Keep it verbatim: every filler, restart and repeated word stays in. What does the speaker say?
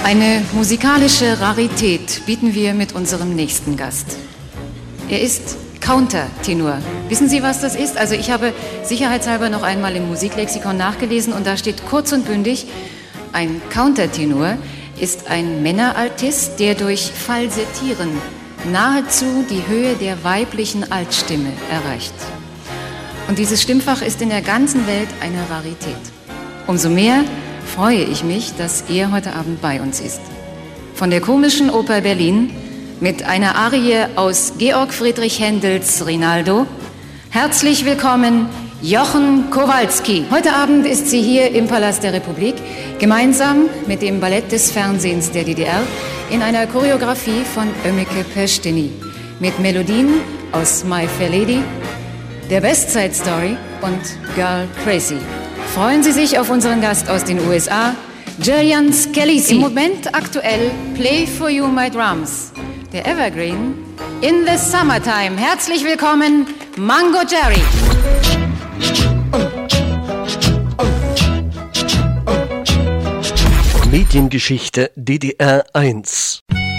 Eine musikalische Rarität bieten wir mit unserem nächsten Gast. Er ist Countertenor. Wissen Sie, was das ist? Also ich habe sicherheitshalber noch einmal im Musiklexikon nachgelesen und da steht kurz und bündig, ein Countertenor ist ein Männeraltist, der durch Falsettieren nahezu die Höhe der weiblichen Altstimme erreicht. Und dieses Stimmfach ist in der ganzen Welt eine Rarität. Umso mehr freue ich mich, dass er heute Abend bei uns ist. Von der Komischen Oper Berlin mit einer Arie aus Georg Friedrich Händels Rinaldo. Herzlich willkommen, Jochen Kowalski. Heute Abend ist sie hier im Palast der Republik, gemeinsam mit dem Ballett des Fernsehens der D D R in einer Choreografie von Ömeke Peschteny mit Melodien aus My Fair Lady, der West Side Story und Girl Crazy. Freuen Sie sich auf unseren Gast aus den U S A, Gillian Scalisi. Im Moment aktuell Play for You My Drums, der Evergreen in the Summertime. Herzlich willkommen, Mango Jerry. Mediengeschichte D D R eins.